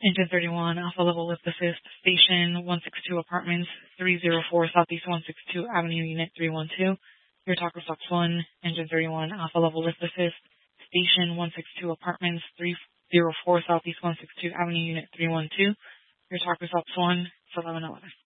Engine 31, Alpha Level Lift Assist, Station 162 Apartments, 304 Southeast 162 Avenue, Unit 312. Your talker stops 1, Engine 31, Alpha Level Lift Assist, Station 162 Apartments, 304 Southeast 162 Avenue, Unit 312. Your talker stops 1, it's 1111.